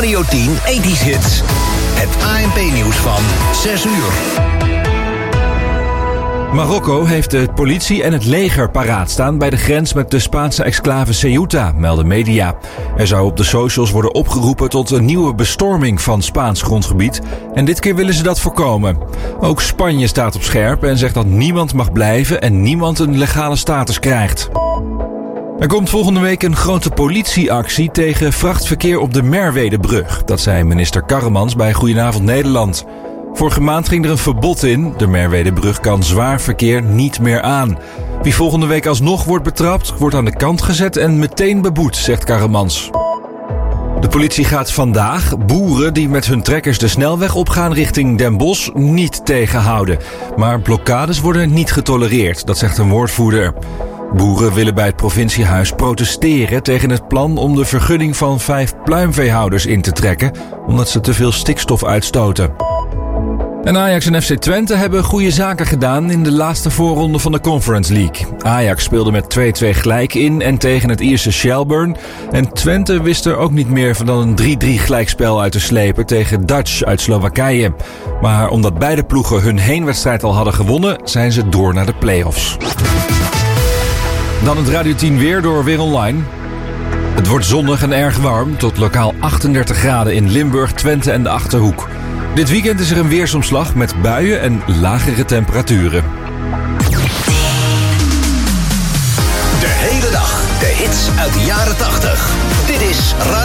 Radio 10 80's Hits. Het ANP-nieuws van 6 uur. Marokko heeft de politie en het leger paraat staan bij de grens met de Spaanse exclave Ceuta, melden media. Er zou op de socials worden opgeroepen tot een nieuwe bestorming van Spaans grondgebied. En dit keer willen ze dat voorkomen. Ook Spanje staat op scherp en zegt dat niemand mag blijven en niemand een legale status krijgt. Er komt volgende week een grote politieactie tegen vrachtverkeer op de Merwedebrug. Dat zei minister Karremans bij Goedenavond Nederland. Vorige maand ging er een verbod in. De Merwedebrug kan zwaar verkeer niet meer aan. Wie volgende week alsnog wordt betrapt, wordt aan de kant gezet en meteen beboet, zegt Karremans. De politie gaat vandaag boeren die met hun trekkers de snelweg opgaan richting Den Bosch niet tegenhouden. Maar blokkades worden niet getolereerd, dat zegt een woordvoerder. Boeren willen bij het provinciehuis protesteren tegen het plan om de vergunning van 5 pluimveehouders in te trekken, omdat ze te veel stikstof uitstoten. En Ajax en FC Twente hebben goede zaken gedaan in de laatste voorronde van de Conference League. Ajax speelde met 2-2 gelijk in en tegen het Ierse Shelbourne. En Twente wist er ook niet meer van dan een 3-3 gelijkspel uit te slepen tegen Dutch uit Slowakije. Maar omdat beide ploegen hun heenwedstrijd al hadden gewonnen, zijn ze door naar de play-offs. Dan het Radio 10 weer door Weer Online. Het wordt zonnig en erg warm, tot lokaal 38 graden in Limburg, Twente en de Achterhoek. Dit weekend is er een weersomslag met buien en lagere temperaturen. De hele dag de hits uit de jaren 80. Dit is